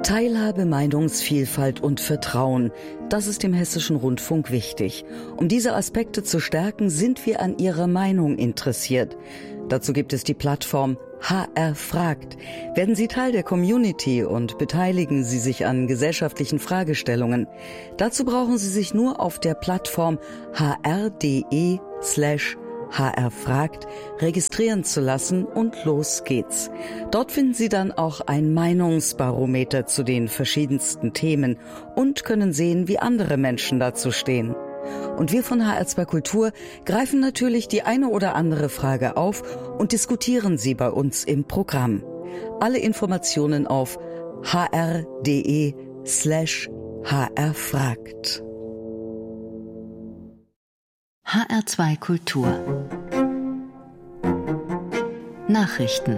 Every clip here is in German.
Teilhabe, Meinungsvielfalt und Vertrauen, das ist dem Hessischen Rundfunk wichtig. Um diese Aspekte zu stärken, sind wir an Ihrer Meinung interessiert. Dazu gibt es die Plattform HR fragt. Werden Sie Teil der Community und beteiligen Sie sich an gesellschaftlichen Fragestellungen. Dazu brauchen Sie sich nur auf der Plattform hr.de/hrfragt registrieren zu lassen und los geht's. Dort finden Sie dann auch ein Meinungsbarometer zu den verschiedensten Themen und können sehen, wie andere Menschen dazu stehen. Und wir von HR2 Kultur greifen natürlich die eine oder andere Frage auf und diskutieren sie bei uns im Programm. Alle Informationen auf hr.de/hrfragt. HR2 Kultur Nachrichten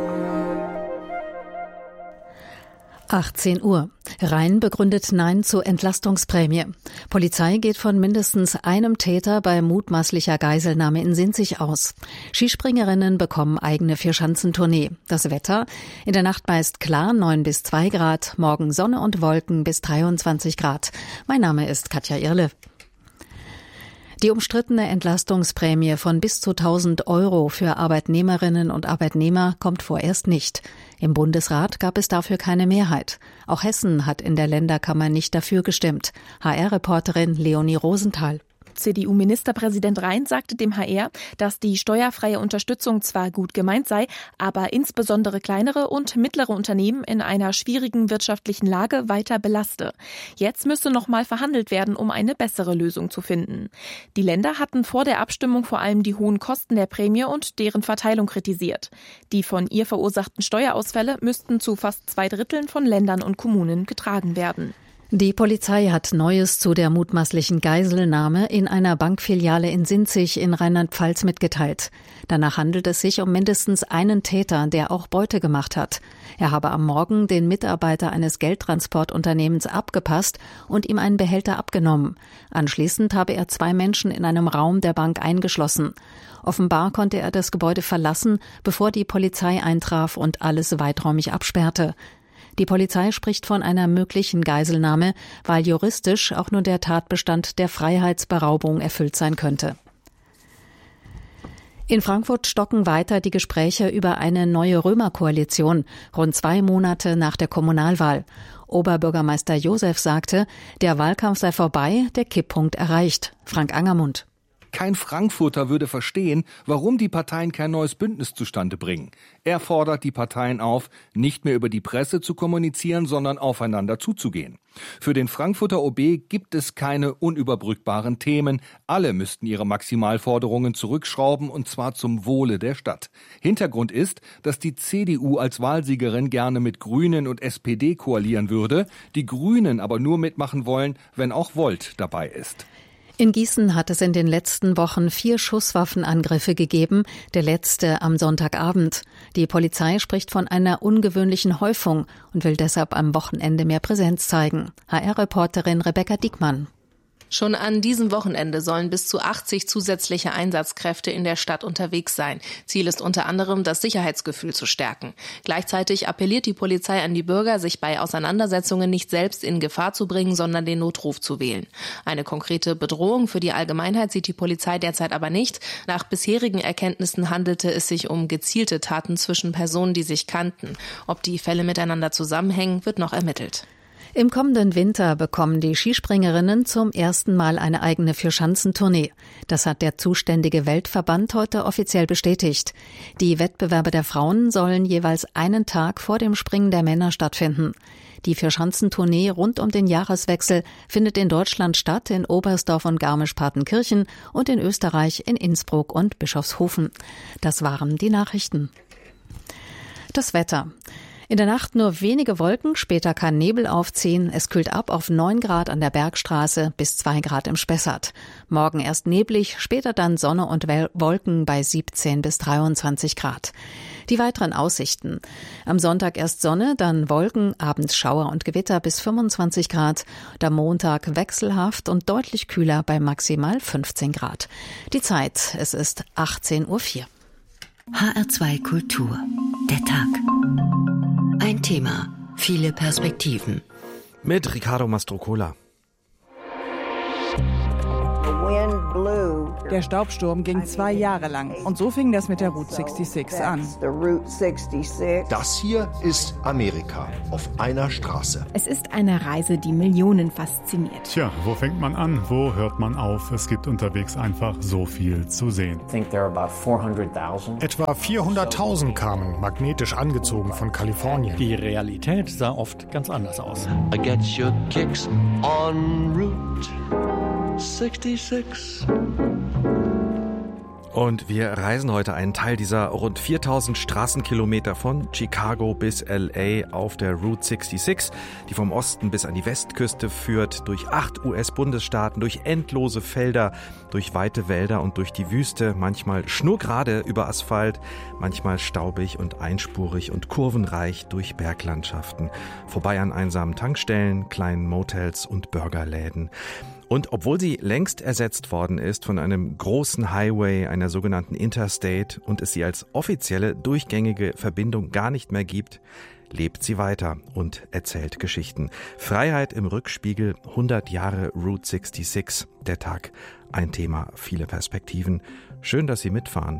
18 Uhr. Rhein begründet Nein zur Entlastungsprämie. Polizei geht von mindestens einem Täter bei mutmaßlicher Geiselnahme in Sinzig aus. Skispringerinnen bekommen eigene Vierschanzentournee. Das Wetter? In der Nacht meist klar, 9 bis 2 Grad. Morgen Sonne und Wolken bis 23 Grad. Mein Name ist Katja Irle. Die umstrittene Entlastungsprämie von bis zu 1.000 € für Arbeitnehmerinnen und Arbeitnehmer kommt vorerst nicht. Im Bundesrat gab es dafür keine Mehrheit. Auch Hessen hat in der Länderkammer nicht dafür gestimmt. HR-Reporterin Leonie Rosenthal. CDU-Ministerpräsident Rhein sagte dem HR, dass die steuerfreie Unterstützung zwar gut gemeint sei, aber insbesondere kleinere und mittlere Unternehmen in einer schwierigen wirtschaftlichen Lage weiter belaste. Jetzt müsse nochmal verhandelt werden, um eine bessere Lösung zu finden. Die Länder hatten vor der Abstimmung vor allem die hohen Kosten der Prämie und deren Verteilung kritisiert. Die von ihr verursachten Steuerausfälle müssten zu fast 2/3 von Ländern und Kommunen getragen werden. Die Polizei hat Neues zu der mutmaßlichen Geiselnahme in einer Bankfiliale in Sinzig in Rheinland-Pfalz mitgeteilt. Danach handelt es sich um mindestens einen Täter, der auch Beute gemacht hat. Er habe am Morgen den Mitarbeiter eines Geldtransportunternehmens abgepasst und ihm einen Behälter abgenommen. Anschließend habe er 2 Menschen in einem Raum der Bank eingeschlossen. Offenbar konnte er das Gebäude verlassen, bevor die Polizei eintraf und alles weiträumig absperrte. Die Polizei spricht von einer möglichen Geiselnahme, weil juristisch auch nur der Tatbestand der Freiheitsberaubung erfüllt sein könnte. In Frankfurt stocken weiter die Gespräche über eine neue Römerkoalition, rund 2 Monate nach der Kommunalwahl. Oberbürgermeister Josef sagte, der Wahlkampf sei vorbei, der Kipppunkt erreicht. Frank Angermund. Kein Frankfurter würde verstehen, warum die Parteien kein neues Bündnis zustande bringen. Er fordert die Parteien auf, nicht mehr über die Presse zu kommunizieren, sondern aufeinander zuzugehen. Für den Frankfurter OB gibt es keine unüberbrückbaren Themen. Alle müssten ihre Maximalforderungen zurückschrauben, und zwar zum Wohle der Stadt. Hintergrund ist, dass die CDU als Wahlsiegerin gerne mit Grünen und SPD koalieren würde, die Grünen aber nur mitmachen wollen, wenn auch Volt dabei ist. In Gießen hat es in den letzten Wochen 4 Schusswaffenangriffe gegeben, der letzte am Sonntagabend. Die Polizei spricht von einer ungewöhnlichen Häufung und will deshalb am Wochenende mehr Präsenz zeigen. HR-Reporterin Rebecca Diekmann. Schon an diesem Wochenende sollen bis zu 80 zusätzliche Einsatzkräfte in der Stadt unterwegs sein. Ziel ist unter anderem, das Sicherheitsgefühl zu stärken. Gleichzeitig appelliert die Polizei an die Bürger, sich bei Auseinandersetzungen nicht selbst in Gefahr zu bringen, sondern den Notruf zu wählen. Eine konkrete Bedrohung für die Allgemeinheit sieht die Polizei derzeit aber nicht. Nach bisherigen Erkenntnissen handelte es sich um gezielte Taten zwischen Personen, die sich kannten. Ob die Fälle miteinander zusammenhängen, wird noch ermittelt. Im kommenden Winter bekommen die Skispringerinnen zum ersten Mal eine eigene Vierschanzentournee. Das hat der zuständige Weltverband heute offiziell bestätigt. Die Wettbewerbe der Frauen sollen jeweils einen Tag vor dem Springen der Männer stattfinden. Die Vierschanzentournee rund um den Jahreswechsel findet in Deutschland statt, in Oberstdorf und Garmisch-Partenkirchen und in Österreich in Innsbruck und Bischofshofen. Das waren die Nachrichten. Das Wetter. In der Nacht nur wenige Wolken, später kann Nebel aufziehen. Es kühlt ab auf 9 Grad an der Bergstraße bis 2 Grad im Spessart. Morgen erst neblig, später dann Sonne und Wolken bei 17 bis 23 Grad. Die weiteren Aussichten. Am Sonntag erst Sonne, dann Wolken, abends Schauer und Gewitter bis 25 Grad. Und am Montag wechselhaft und deutlich kühler bei maximal 15 Grad. Die Zeit, es ist 18:04 Uhr. HR2 Kultur. Der Tag. Ein Thema Viele Perspektiven. Mit Riccardo Mastrocola. Der Staubsturm ging 2 Jahre lang und so fing das mit der Route 66 an. Das hier ist Amerika auf einer Straße. Es ist eine Reise, die Millionen fasziniert. Tja, wo fängt man an? Wo hört man auf? Es gibt unterwegs einfach so viel zu sehen. Etwa 400.000 kamen, magnetisch angezogen von Kalifornien. Die Realität sah oft ganz anders aus. I get your kicks on Route 66. Und wir reisen heute einen Teil dieser rund 4000 Straßenkilometer von Chicago bis LA auf der Route 66, die vom Osten bis an die Westküste führt, durch 8 US-Bundesstaaten, durch endlose Felder, durch weite Wälder und durch die Wüste, manchmal schnurgerade über Asphalt, manchmal staubig und einspurig und kurvenreich durch Berglandschaften, vorbei an einsamen Tankstellen, kleinen Motels und Burgerläden. Und obwohl sie längst ersetzt worden ist von einem großen Highway, einer sogenannten Interstate, und es sie als offizielle, durchgängige Verbindung gar nicht mehr gibt, lebt sie weiter und erzählt Geschichten. Freiheit im Rückspiegel, 100 Jahre Route 66, der Tag, ein Thema, viele Perspektiven. Schön, dass Sie mitfahren.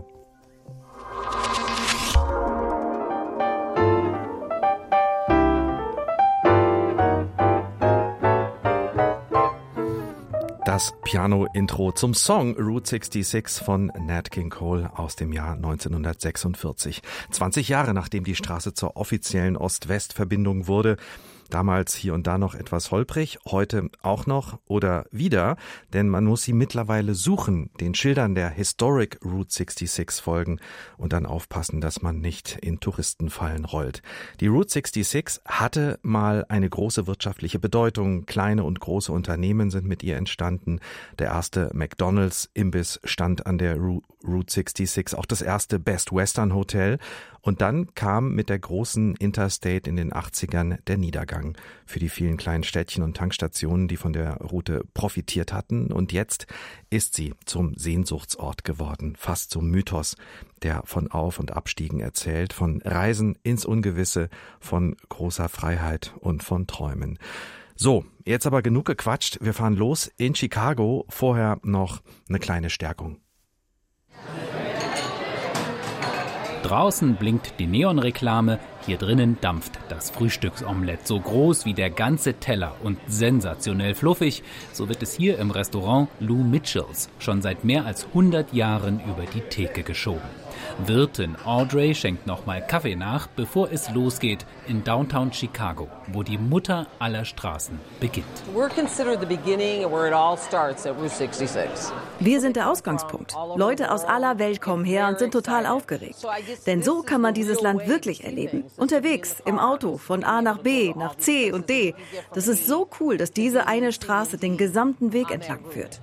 Das Piano-Intro zum Song Route 66 von Nat King Cole aus dem Jahr 1946. 20 Jahre nachdem die Straße zur offiziellen Ost-West-Verbindung wurde. Damals hier und da noch etwas holprig, heute auch noch oder wieder, denn man muss sie mittlerweile suchen, den Schildern der Historic Route 66 folgen und dann aufpassen, dass man nicht in Touristenfallen rollt. Die Route 66 hatte mal eine große wirtschaftliche Bedeutung. Kleine und große Unternehmen sind mit ihr entstanden. Der erste McDonald's-Imbiss stand an der Route 66, auch das erste Best Western Hotel. Und dann kam mit der großen Interstate in den 80ern der Niedergang für die vielen kleinen Städtchen und Tankstationen, die von der Route profitiert hatten. Und jetzt ist sie zum Sehnsuchtsort geworden, fast zum Mythos, der von Auf- und Abstiegen erzählt, von Reisen ins Ungewisse, von großer Freiheit und von Träumen. So, jetzt aber genug gequatscht. Wir fahren los in Chicago. Vorher noch eine kleine Stärkung. Draußen blinkt die Neonreklame, hier drinnen dampft das Frühstücksomelett. So groß wie der ganze Teller und sensationell fluffig, so wird es hier im Restaurant Lou Mitchells schon seit mehr als 100 Jahren über die Theke geschoben. Wirtin Audrey schenkt nochmal Kaffee nach, bevor es losgeht in Downtown Chicago, wo die Mutter aller Straßen beginnt. Wir sind der Ausgangspunkt. Leute aus aller Welt kommen her und sind total aufgeregt. Denn so kann man dieses Land wirklich erleben. Unterwegs, im Auto, von A nach B, nach C und D. Das ist so cool, dass diese eine Straße den gesamten Weg entlang führt.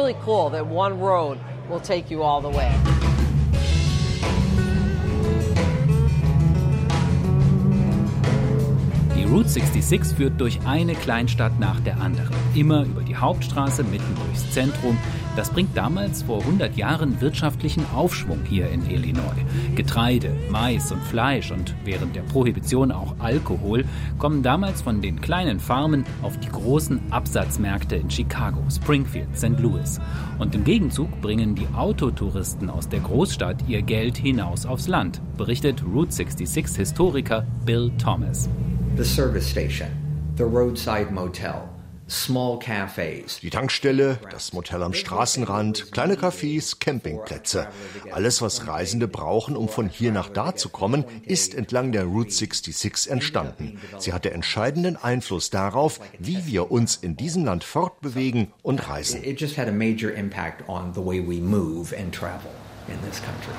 Die Route 66 führt durch eine Kleinstadt nach der anderen. Immer über die Hauptstraße, mitten durchs Zentrum. Das bringt damals vor 100 Jahren wirtschaftlichen Aufschwung hier in Illinois. Getreide, Mais und Fleisch und während der Prohibition auch Alkohol kommen damals von den kleinen Farmen auf die großen Absatzmärkte in Chicago, Springfield, St. Louis. Und im Gegenzug bringen die Autotouristen aus der Großstadt ihr Geld hinaus aufs Land, berichtet Route 66-Historiker Bill Thomas. The service station, the roadside motel, small cafes. Die Tankstelle, das Motel am Straßenrand, kleine Cafés, Campingplätze. Alles, was Reisende brauchen, um von hier nach da zu kommen, ist entlang der Route 66 entstanden. Sie hatte entscheidenden Einfluss darauf, wie wir uns in diesem Land fortbewegen und reisen. It just had a major impact on the way we move and travel in this country.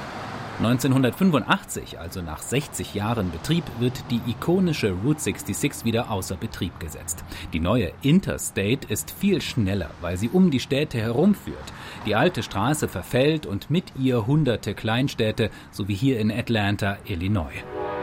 1985, also nach 60 Jahren Betrieb, wird die ikonische Route 66 wieder außer Betrieb gesetzt. Die neue Interstate ist viel schneller, weil sie um die Städte herumführt. Die alte Straße verfällt und mit ihr hunderte Kleinstädte, so wie hier in Atlanta, Illinois.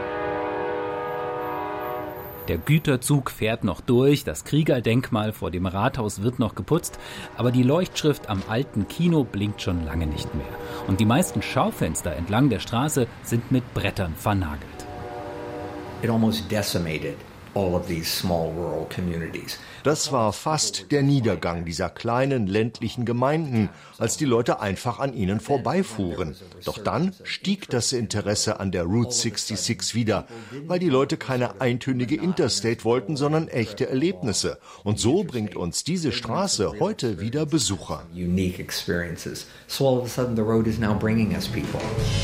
Der Güterzug fährt noch durch, das Kriegerdenkmal vor dem Rathaus wird noch geputzt, aber die Leuchtschrift am alten Kino blinkt schon lange nicht mehr. Und die meisten Schaufenster entlang der Straße sind mit Brettern vernagelt. It almost decimated all of these small rural communities. Das war fast der Niedergang dieser kleinen ländlichen Gemeinden, als die Leute einfach an ihnen vorbeifuhren. Doch dann stieg das Interesse an der Route 66 wieder, weil die Leute keine eintönige Interstate wollten, sondern echte Erlebnisse. Und so bringt uns diese Straße heute wieder Besucher. Unique experiences. So all of a sudden the road is now bringing us people.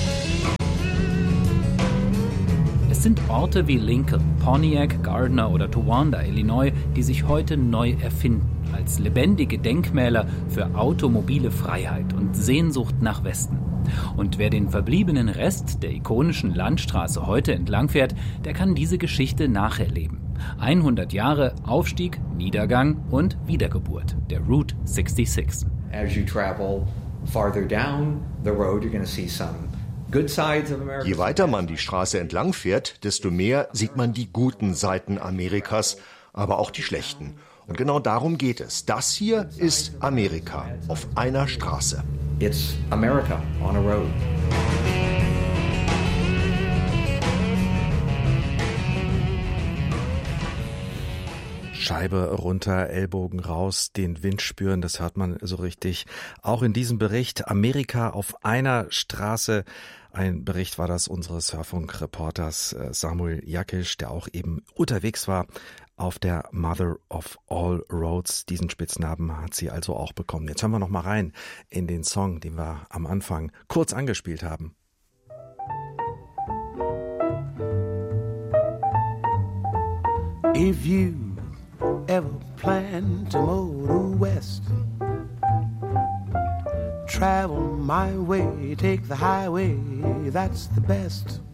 Es sind Orte wie Lincoln, Pontiac, Gardner oder Towanda, Illinois, die sich heute neu erfinden, als lebendige Denkmäler für automobile Freiheit und Sehnsucht nach Westen. Und wer den verbliebenen Rest der ikonischen Landstraße heute entlangfährt, der kann diese Geschichte nacherleben. 100 Jahre Aufstieg, Niedergang und Wiedergeburt der Route 66. As you travel farther down the road, you're going to see some good sides of America. Je weiter man die Straße entlang fährt, desto mehr sieht man die guten Seiten Amerikas, aber auch die schlechten. Und genau darum geht es. Das hier ist Amerika auf einer Straße. It's America on a road. Scheibe runter, Ellbogen raus, den Wind spüren, das hört man so richtig. Auch in diesem Bericht Amerika auf einer Straße. Ein Bericht war das unseres Hörfunkreporters Samuel Jakisch, der auch eben unterwegs war auf der Mother of All Roads. Diesen Spitznamen hat sie also auch bekommen. Jetzt hören wir noch mal rein in den Song, den wir am Anfang kurz angespielt haben. If you ever plan to motor west, travel my way, take the highway, that's the best.